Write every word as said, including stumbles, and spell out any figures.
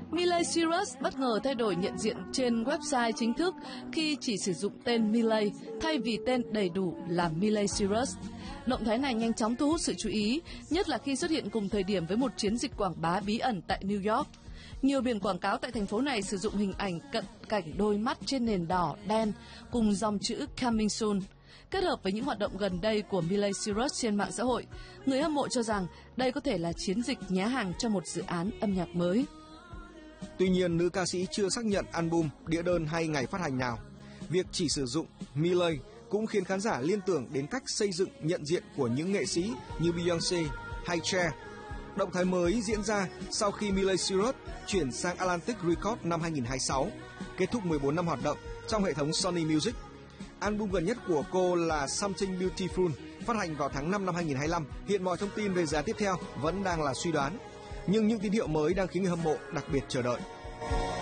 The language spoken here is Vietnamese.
Miley Cyrus bất ngờ thay đổi nhận diện trên website chính thức khi chỉ sử dụng tên Miley thay vì tên đầy đủ là Miley Cyrus. Động thái này nhanh chóng thu hút sự chú ý, nhất là khi xuất hiện cùng thời điểm với một chiến dịch quảng bá bí ẩn tại New York. Nhiều biển quảng cáo tại thành phố này sử dụng hình ảnh cận cảnh đôi mắt trên nền đỏ đen cùng dòng chữ Coming Soon. Kết hợp với những hoạt động gần đây của Miley Cyrus trên mạng xã hội, người hâm mộ cho rằng đây có thể là chiến dịch nhá hàng cho một dự án âm nhạc mới. Tuy nhiên, nữ ca sĩ chưa xác nhận album, đĩa đơn hay ngày phát hành nào. Việc chỉ sử dụng Miley cũng khiến khán giả liên tưởng đến cách xây dựng nhận diện của những nghệ sĩ như Beyoncé hay Cher. Động thái mới diễn ra sau khi Miley Cyrus chuyển sang Atlantic Records năm hai nghìn không trăm hai mươi sáu, kết thúc mười bốn năm hoạt động trong hệ thống Sony Music. Album gần nhất của cô là Something Beautiful, phát hành vào tháng năm năm hai nghìn không trăm hai mươi lăm. Hiện mọi thông tin về giá tiếp theo vẫn đang là suy đoán, nhưng những tín hiệu mới đang khiến người hâm mộ đặc biệt chờ đợi.